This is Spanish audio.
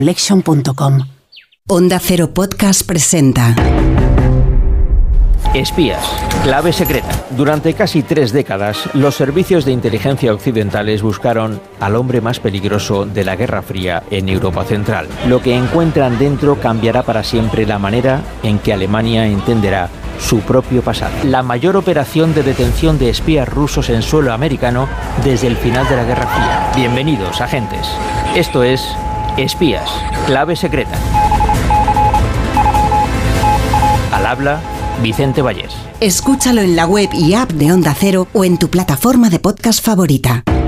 Lexion.com. Onda Cero Podcast presenta Espías, clave secreta. Durante casi 3 décadas, los servicios de inteligencia occidentales buscaron al hombre más peligroso de la Guerra Fría en Europa Central. Lo que encuentran dentro cambiará para siempre la manera en que Alemania entenderá su propio pasado. La mayor operación de detención de espías rusos en suelo americano desde el final de la Guerra Fría. Bienvenidos, agentes. Esto es Espías, clave secreta. Al habla Vicente Vallés. Escúchalo en la web y app de Onda Cero o en tu plataforma de podcast favorita.